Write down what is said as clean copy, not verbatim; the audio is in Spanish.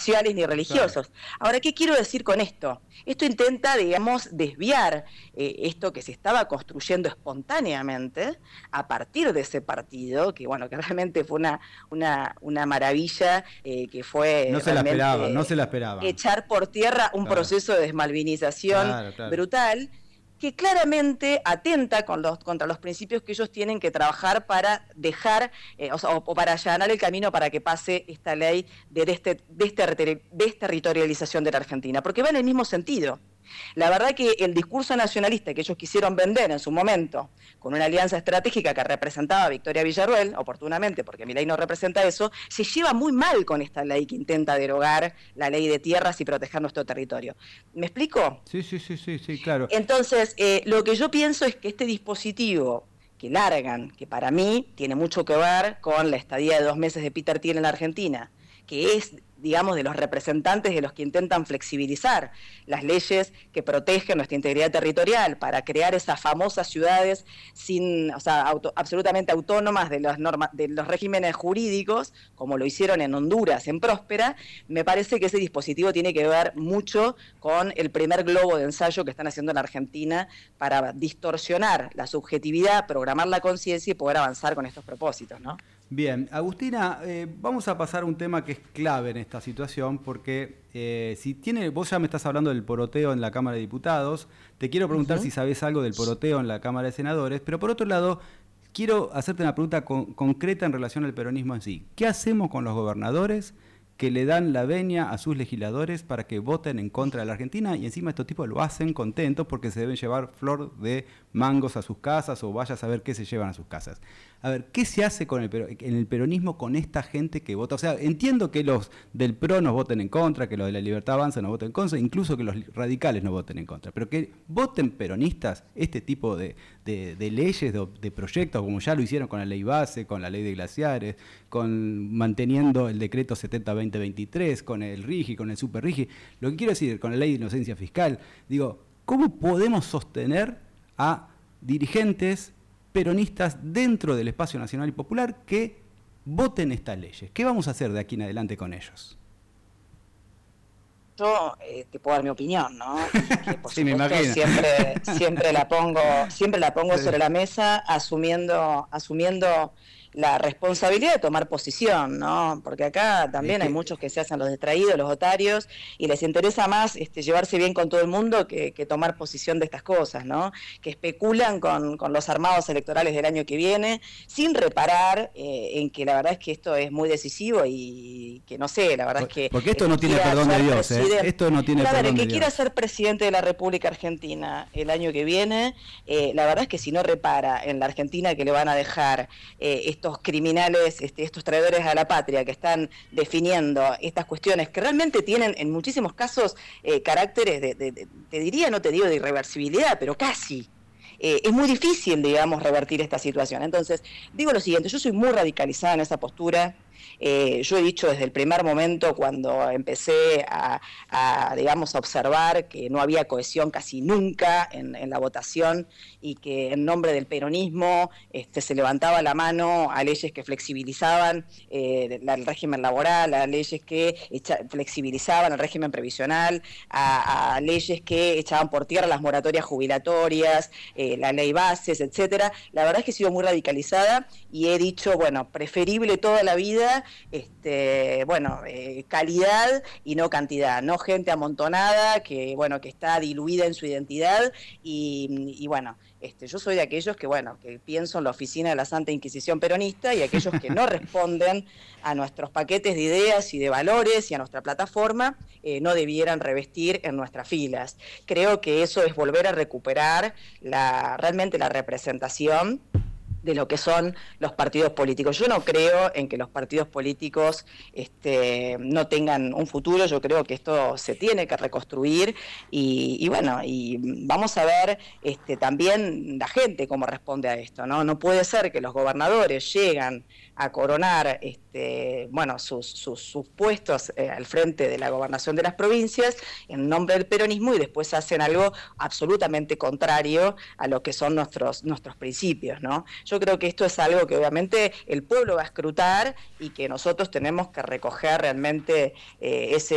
sociales ni religiosos. Claro. Ahora, ¿qué quiero decir con esto? Esto intenta, digamos, desviar esto que se estaba construyendo espontáneamente a partir de ese partido, que bueno, que realmente fue una maravilla, que fue no se la esperaban. Echar por tierra un proceso de desmalvinización brutal, que claramente atenta contra los principios que ellos tienen que trabajar para dejar, o para allanar el camino para que pase esta ley de desterritorialización de la Argentina, porque va en el mismo sentido. La verdad que el discurso nacionalista que ellos quisieron vender en su momento, con una alianza estratégica que representaba a Victoria Villarruel, oportunamente, porque Milei no representa eso, se lleva muy mal con esta ley que intenta derogar la ley de tierras y proteger nuestro territorio. ¿Me explico? Sí, claro. Entonces, lo que yo pienso es que este dispositivo que largan, que para mí tiene mucho que ver con la estadía de 2 meses de Peter Thiel en la Argentina, que es, digamos, de los representantes de los que intentan flexibilizar las leyes que protegen nuestra integridad territorial para crear esas famosas ciudades absolutamente autónomas de las normas, de los regímenes jurídicos, como lo hicieron en Honduras, en Próspera. Me parece que ese dispositivo tiene que ver mucho con el primer globo de ensayo que están haciendo en Argentina para distorsionar la subjetividad, programar la conciencia y poder avanzar con estos propósitos, ¿no? Bien, Agustina, vamos a pasar a un tema que es clave en esta situación, porque vos ya me estás hablando del poroteo en la Cámara de Diputados, te quiero preguntar si sabés algo del poroteo en la Cámara de Senadores, pero por otro lado, quiero hacerte una pregunta concreta en relación al peronismo en sí. ¿Qué hacemos con los gobernadores que le dan la venia a sus legisladores para que voten en contra de la Argentina, y encima estos tipos lo hacen contentos porque se deben llevar flor de mangos a sus casas o vaya a saber qué se llevan a sus casas? A ver, ¿qué se hace en el peronismo con esta gente que vota? O sea, entiendo que los del PRO nos voten en contra, que los de la Libertad Avanza nos voten en contra, incluso que los radicales nos voten en contra, pero que voten peronistas este tipo de leyes, de proyectos, como ya lo hicieron con la ley base, con la ley de glaciares, manteniendo el decreto 70-2023, con el RIGI, con el Super RIGI, lo que quiero decir, con la ley de inocencia fiscal. Digo, ¿cómo podemos sostener a dirigentes peronistas dentro del espacio nacional y popular que voten estas leyes? ¿Qué vamos a hacer de aquí en adelante con ellos? Yo te puedo dar mi opinión, ¿no? Que por sí, me imagino. Siempre la pongo sobre la mesa, asumiendo la responsabilidad de tomar posición, ¿no? Porque acá también hay muchos que se hacen los distraídos, los otarios, y les interesa más llevarse bien con todo el mundo que tomar posición de estas cosas, ¿no? Que especulan con los armados electorales del año que viene, sin reparar en que la verdad es que esto es muy decisivo y que no sé, la verdad es que... Porque esto no tiene perdón de Dios, Esto no tiene perdón de Dios. El que quiera ser presidente de la República Argentina el año que viene, la verdad es que si no repara en la Argentina que le van a dejar estos criminales, estos traidores a la patria que están definiendo estas cuestiones que realmente tienen en muchísimos casos caracteres te diría, no te digo de irreversibilidad, pero casi. Es muy difícil, digamos, revertir esta situación. Entonces, digo lo siguiente, yo soy muy radicalizada en esa postura. Yo he dicho desde el primer momento, cuando empecé digamos, a observar que no había cohesión casi nunca en la votación y que en nombre del peronismo se levantaba la mano a leyes que flexibilizaban el régimen laboral, a leyes que flexibilizaban el régimen previsional, a leyes que echaban por tierra las moratorias jubilatorias, la ley bases, etcétera. La verdad es que he sido muy radicalizada y he dicho, bueno, preferible toda la vida calidad y no cantidad, no gente amontonada que está diluida en su identidad y yo soy de aquellos que pienso en la oficina de la Santa Inquisición peronista y aquellos que no responden a nuestros paquetes de ideas y de valores y a nuestra plataforma no debieran revestir en nuestras filas. Creo que eso es volver a recuperar realmente la representación de lo que son los partidos políticos. Yo no creo en que los partidos políticos no tengan un futuro, yo creo que esto se tiene que reconstruir y vamos a ver también la gente cómo responde a esto, ¿no? No puede ser que los gobernadores llegan a coronar sus puestos al frente de la gobernación de las provincias en nombre del peronismo y después hacen algo absolutamente contrario a lo que son nuestros principios, ¿no? Yo creo que esto es algo que obviamente el pueblo va a escrutar y que nosotros tenemos que recoger realmente ese